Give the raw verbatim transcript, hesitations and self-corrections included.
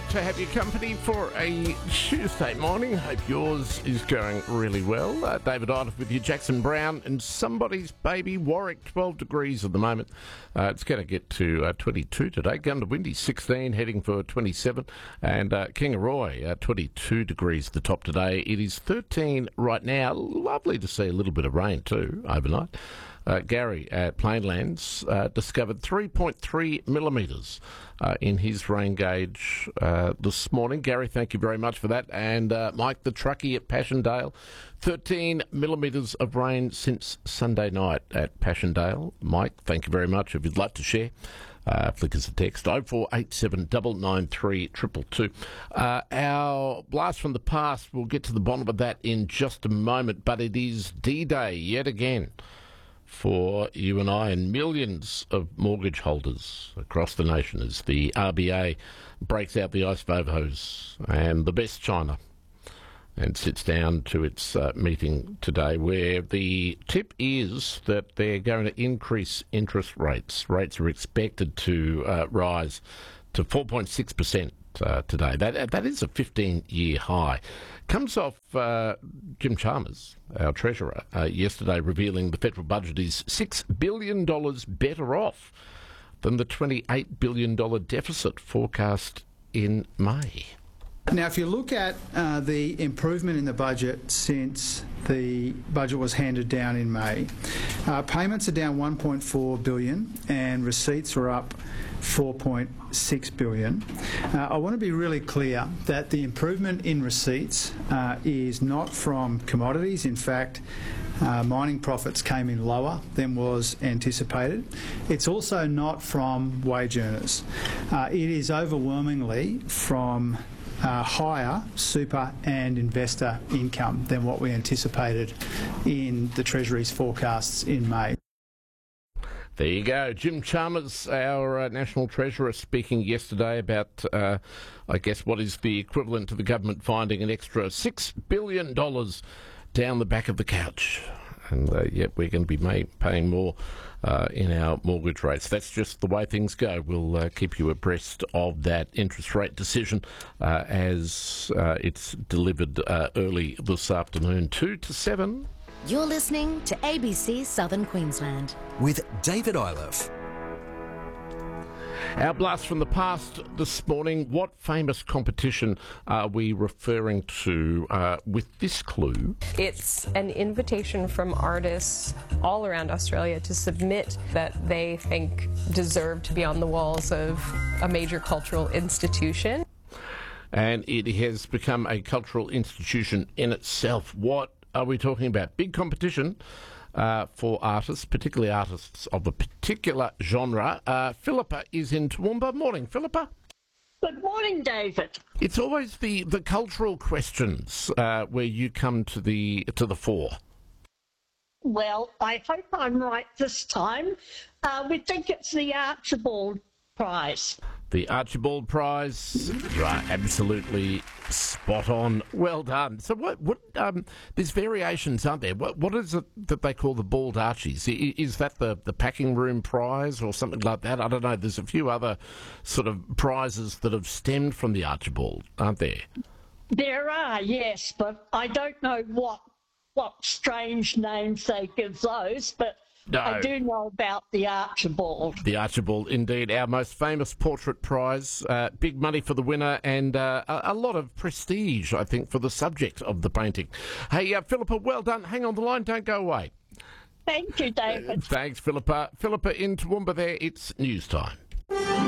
to have your company for a Tuesday morning. Hope yours is going really well. Uh, David Idle with you, Jackson Brown, and somebody's baby Warwick, twelve degrees at the moment. Uh, it's going to get to uh, twenty-two today. Gundawindi, sixteen, heading for twenty-seven. And uh, Kingaroy, uh, twenty-two degrees at the top today. It is thirteen right now. Lovely to see a little bit of rain too overnight. Uh, Gary at Plainlands uh, discovered three point three millimetres uh, in his rain gauge uh, this morning. Gary, thank you very much for that. And uh, Mike, the truckie at Passchendaele, thirteen millimetres of rain since Sunday night at Passchendaele. Mike, thank you very much. If you'd like to share, uh, flick us a text, oh four eight seven nine nine three two two two. Uh, our blast from the past, we'll get to the bottom of that in just a moment, but it is D-Day yet again for you and I and millions of mortgage holders across the nation as the R B A breaks out the ice vovos and the best china and sits down to its uh, meeting today, where the tip is that they're going to increase interest rates. Rates are expected to uh, rise to four point six percent uh, today. That That is a fifteen-year high. Comes off uh, Jim Chalmers, our Treasurer, uh, yesterday revealing the federal budget is six billion dollars better off than the twenty-eight billion dollars deficit forecast in May. Now, if you look at uh, the improvement in the budget since the budget was handed down in May, uh, payments are down one point four billion dollars and receipts are up four point six billion dollars. Uh, I want to be really clear that the improvement in receipts uh, is not from commodities. In fact, uh, mining profits came in lower than was anticipated. It's also not from wage earners. Uh, it is overwhelmingly from Uh, higher super and investor income than what we anticipated in the Treasury's forecasts in May. There you go. Jim Chalmers, our uh, National Treasurer, speaking yesterday about, uh, I guess, what is the equivalent to the government finding an extra six billion dollars down the back of the couch. And uh, yet we're going to be may- paying more uh, in our mortgage rates. That's just the way things go. We'll uh, keep you abreast of that interest rate decision uh, as uh, it's delivered uh, early this afternoon, two to seven. You're listening to A B C Southern Queensland with David Iliff. Our blast from the past this morning. What famous competition are we referring to uh, with this clue? It's an invitation from artists all around Australia to submit that they think deserve to be on the walls of a major cultural institution. And it has become a cultural institution in itself. What are we talking about? Big competition Uh, for artists, particularly artists of a particular genre. Uh, Philippa is in Toowoomba. Morning, Philippa. Good morning, David. It's always the, the cultural questions uh, where you come to the to the fore. Well, I hope I'm right this time. Uh, we think it's the Archibald Prize. The Archibald Prize, right? Absolutely spot on. Well done. So, what? What? Um, there's variations, aren't there? What? What is it that they call the Bald Archies? I- Is that the the packing room prize or something like that? I don't know. There's a few other sort of prizes that have stemmed from the Archibald, aren't there? There are, yes, but I don't know what what strange names they give those, but No. I do know about the Archibald. The Archibald, indeed, our most famous portrait prize. Uh, big money for the winner and uh, a, a lot of prestige, I think, for the subject of the painting. Hey, uh, Philippa, well done. Hang on the line. Don't go away. Thank you, David. Uh, thanks, Philippa. Philippa in Toowoomba there. It's news time.